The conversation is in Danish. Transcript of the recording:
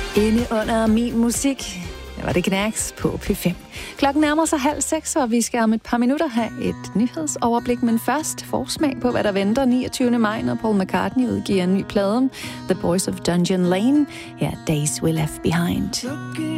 Inde under min musik. Det var det Knacks på P5. Klokken nærmer sig 5:30, og vi skal om et par minutter have et nyhedsoverblik. Men først forsmag på, hvad der venter 29. maj, når Paul McCartney udgiver en ny plade. The Boys of Dungeon Lane. Her Days We Left Behind.